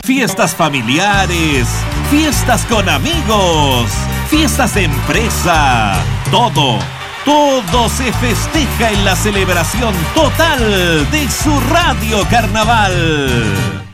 Fiestas familiares, fiestas con amigos, fiestas de empresa, todo se festeja en la celebración total de su Radio Carnaval.